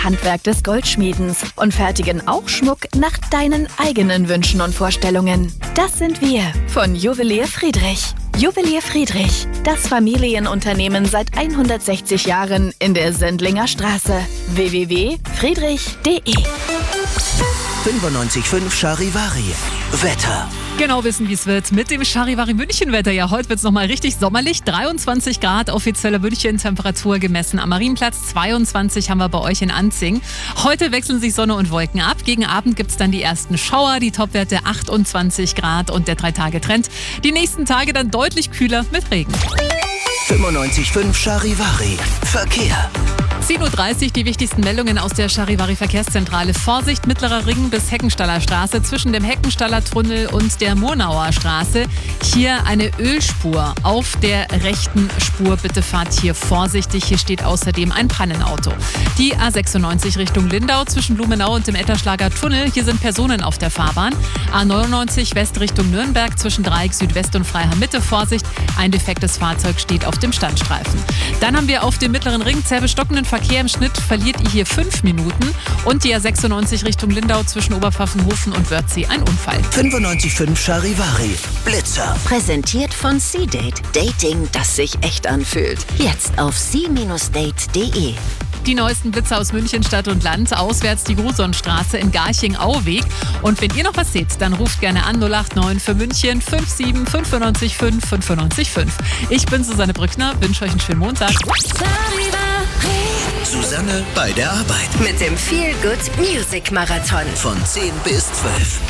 das Handwerk des Goldschmiedens und fertigen auch Schmuck nach deinen eigenen Wünschen und Vorstellungen. Das sind wir von Juwelier Friedrich. Juwelier Friedrich, das Familienunternehmen seit 160 Jahren in der Sendlinger Straße. www.friedrich.de 95.5 Charivari. Wetter. Genau wissen, wie es wird mit dem Charivari München-Wetter. Ja, heute wird es nochmal richtig sommerlich. 23 Grad offizielle München-Temperatur gemessen am Marienplatz. 22 haben wir bei euch in Anzing. Heute wechseln sich Sonne und Wolken ab. Gegen Abend gibt es dann die ersten Schauer. Die Topwerte 28 Grad und der 3-Tage-Trend. Die nächsten Tage dann deutlich kühler mit Regen. 95.5 Charivari. Verkehr. 10.30 Uhr die wichtigsten Meldungen aus der Charivari Verkehrszentrale. Vorsicht, Mittlerer Ring bis Heckenstaller Straße zwischen dem Heckenstaller Tunnel und der Murnauer Straße. Hier eine Ölspur auf der rechten Spur. Bitte fahrt hier vorsichtig. Hier steht außerdem ein Pannenauto. Die A96 Richtung Lindau zwischen Blumenau und dem Etterschlager Tunnel. Hier sind Personen auf der Fahrbahn. A99 West Richtung Nürnberg zwischen Dreieck Südwest und Freiham Mitte. Vorsicht, ein defektes Fahrzeug steht auf dem Standstreifen. Dann haben wir auf dem Mittleren Ring zäh bestockenen Verkehr. Im Schnitt verliert ihr hier 5 Minuten. Und die A96 Richtung Lindau zwischen Oberpfaffenhofen und Wörthsee ein Unfall. 95.5 Charivari. Blitzer. Präsentiert von C-Date. Dating, das sich echt anfühlt. Jetzt auf c-date.de. Die neuesten Blitzer aus München, Stadt und Land. Auswärts die Grusonstraße in Garching-Auweg. Und wenn ihr noch was seht, dann ruft gerne an 089 für München 57 95 5 95 5. Ich bin Susanne Brückner, wünsche euch einen schönen Montag. Susanne bei der Arbeit. Mit dem Feel Good Music Marathon. Von 10 bis 12.